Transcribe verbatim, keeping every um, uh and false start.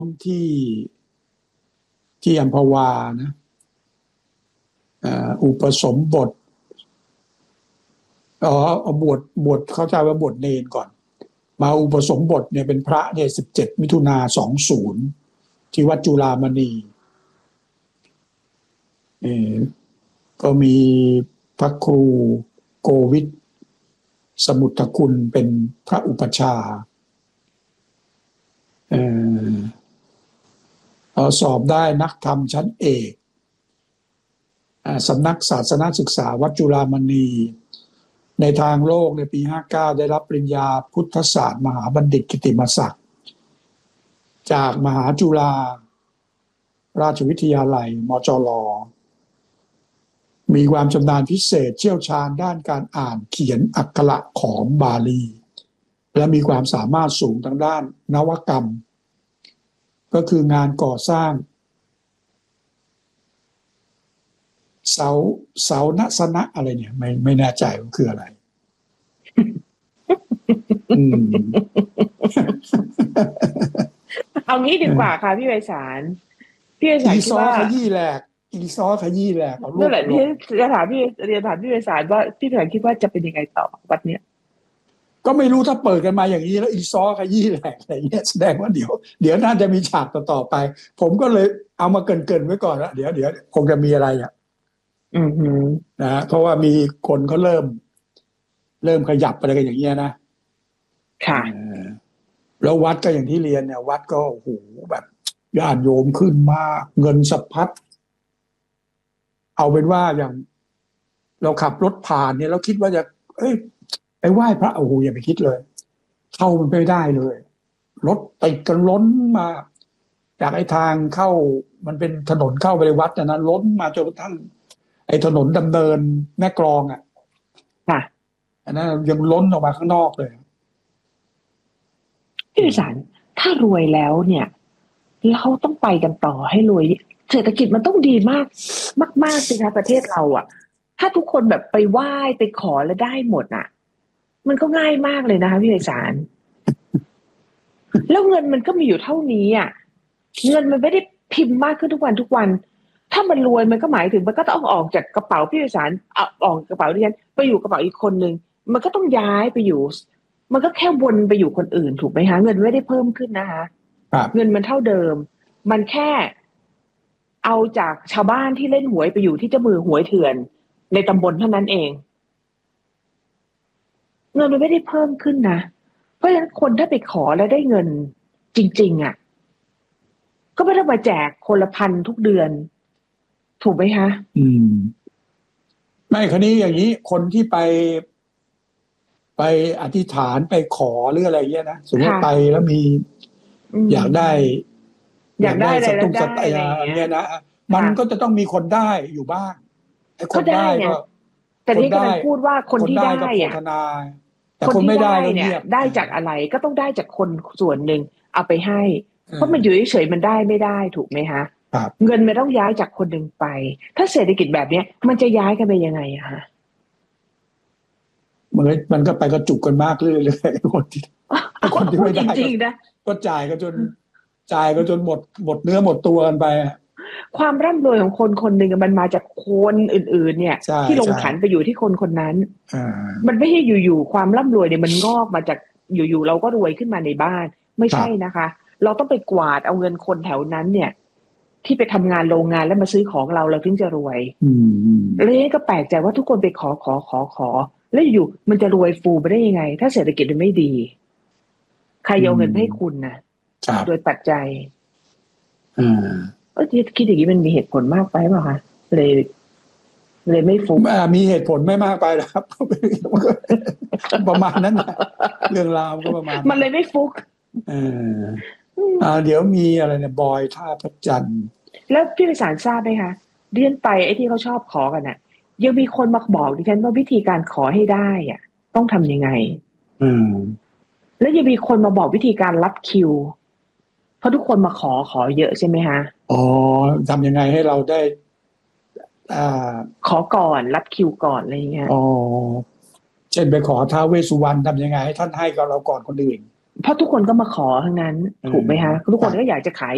ที่ที่อัมพวานะอ่าอุปสมบทอ๋อเอาบวชบวชเข้าใจว่าบวชเนรก่อนมาอุปสมบทเนี่ยเป็นพระเนี่ยสิบเจ็ดมิถุนาสองศูนย์ที่วัดจุฬามณีเออก็มีพระครูโกวิทสมุทธคุณเป็นพระอุปชาเออเอาสอบได้นักธรรมชั้นเอกสำนักศาสนศึกษาวัดจุฬามณีในทางโลกในปีห้าเก้าได้รับปริญญาพุทธศาสตร์มหาบัณฑิตกิตติมศักดิ์จากมหาจุฬาราชวิทยาลัยมจรมีความชำนาญพิเศษเชี่ยวชาญด้านการอ่านเขียนอักขระขอมบาลีและมีความสามารถสูงทางด้านนวกรรมก็คืองานก่อสร้างเสาเสาณสนะอะไรเนี่ยไม่ไม่แน่ใจว่าคืออะไรอืมเอางี้ดีกว่าค่ะพี่ไพศาลพี่ไพศาลอีซอคิดว่าขยี้แหลกอีซอขยี้แหลกเอาลูนั่กนแหละลที่งจะถามพี่เรียนถามพี่ไพศาลว่าพี่ไพศาลคิดว่าจะเป็นยังไงต่อวัดเนี้ยก็ไม่รู้ถ้าเปิดกันมาอย่างนี้แล้วอีซอขยี้แหลกอะไรเงี้ยแสดงว่าเดี๋ยวเดี๋ยวน่าจะมีฉากต่อๆไปผมก็เลยเอามาเกรินๆไว้ก่อนละเดี๋ยวเดี๋ยวคงจะมีอะไรอ่ะอือหือนะเพราะว่ามีคนเขาเริ่ม เริ่มขยับอะไรกันอย่างเงี้ยนะค่ะแล้ววัดก็อย่างที่เรียนเนี่ยวัดก็โอ้โหแบบญาติโยมขึ้นมากเงินสะพัดเอาเป็นว่าอย่างเราขับรถผ่านเนี่ยเราคิดว่าจะเอ้ยไปไหว้พระโอ้โหอย่าไปคิดเลยเข้ามันไม่ได้เลยรถติดกันล้นมาจากไอ้ทางเข้ามันเป็นถนนเข้าไปในวัดนะล้นมาจนกระทั่งไอ้ถนนดำเนินแม่กลองอ่ะค่ะอันนั้นยังล้นออกมาข้างนอกเลยพี่ไพศาลถ้ารวยแล้วเนี่ยเราต้องไปกันต่อให้รวยเศรษฐกิจมันต้องดีมากมากๆสิคะประเทศเราอ่ะถ้าทุกคนแบบไปไหว้ไปขอแล้วได้หมดอ่ะมันก็ง่ายมากเลยนะคะพี่ไพศาลแล้วเงินมันก็มีอยู่เท่านี้อ่ะเงินมันไม่ได้พิมพ์มากขึ้นทุกวันทุกวันถ้ามันรวยมันก็หมายถึงมันก็ต้องออกจากกระเป๋าพี่ไพศาลเอาออกกระเป๋าดิฉันไปอยู่กระเป๋าอีกคนนึงมันก็ต้องย้ายไปอยู่มันก็แค่วนไปอยู่คนอื่นถูกไหมคะเงินไม่ได้เพิ่มขึ้นนะคะเงินมันเท่าเดิมมันแค่เอาจากชาวบ้านที่เล่นหวยไปอยู่ที่เจ้ามือหวยเถื่อนในตำบลเท่านั้นเองเงินมันไม่ได้เพิ่มขึ้นนะเพราะฉะนั้นคนถ้าไปขอแล้วได้เงินจริงๆอ่ะก็ไม่ต้องมาแจกคนละพันทุกเดือนถูกไหมคะอืมไม่คราวนี้อย่างนี้คนที่ไปไปอธิษฐานไปขอหรืออะไรเงี้ยนะสมมติไปแล้วมีอยากได้อยากได้อะไรสตุ้งสตยาเงี้ยนะมันก็จะต้องมีคนได้อยู่บ้างไอ้คนได้ก็แต่ที่กำลังพูดว่าคนที่ได้อะแต่คนไม่ได้เนี่ยได้จากอะไรก็ต้องได้จากคนส่วนหนึ่งเอาไปให้เพราะมันอยู่เฉยๆมันได้ไม่ได้ถูกไหมคะเงินมันต้องย้ายจากคนหนึ่งไปถ้าเศรษฐกิจแบบนี้มันจะย้ายกันไปยังไงอะคะมันมันก็ไปกระจุกกันมากเรื่อยๆคนที่คนที่ไม่ได้จริงๆนะก็จ่ายกันจนจ่ายกันจนหมดหมดเนื้อหมดตัวกันไปความร่ำรวยของคนคนหนึ่งมันมาจากคนอื่นๆเนี่ยที่ลงขันไปอยู่ที่คนคนนั้นมันไม่ใช่อยู่ๆความร่ำรวยเนี่ยมันงอกมาจากอยู่ๆเราก็รวยขึ้นมาในบ้านไม่ใช่นะคะเราต้องไปกวาดเอาเงินคนแถวนั้นเนี่ยที่ไปทำงานโรงงานแล้วมาซื้อของเราเราถึงจะรวยแล้วนี่ก็แปลกใจว่าทุกคนไปขอขอขอขอแล้วอยู่มันจะรวยฟูไปได้ยังไงถ้าเศรษฐกิจมันไม่ดีใครเอาเงินให้คุณนะโดยปัจจัยเออคิดอย่างนี้มันมีเหตุผลมากไปเปล่าคะเลยเลยไม่ฟุกมีเหตุผลไม่มากไปหรอกครับประมาณนั้นนะเรื่องราวก็ประมาณมันเลยไม่ฟุกเอออ่าเดี๋ยวมีอะไรเนี่ยบอยท่าพระจันทร์แล้วพี่ไพศาลทราบไหมคะเรียนไปไอ้ที่เขาชอบขอกันน่ะยังมีคนมาบอกดิฉันว่าวิธีการขอให้ได้อ่ะต้องทำยังไงอืมแล้วยังมีคนมาบอกวิธีการรับคิวเพราะทุกคนมาขอขอเยอะใช่ไหมคะอ๋อทำยังไงให้เราได้อ่าขอก่อนรับคิวก่อนอะไรอย่างเงี้ยอ๋อเช่นไปขอท้าวเวสสุวรรณทำยังไงให้ท่านให้กับเราก่อนคนอื่นเพราะทุกคนก็มาขอทั้งนั้นถูกไหมคะทุกคนก็อยากจะขาย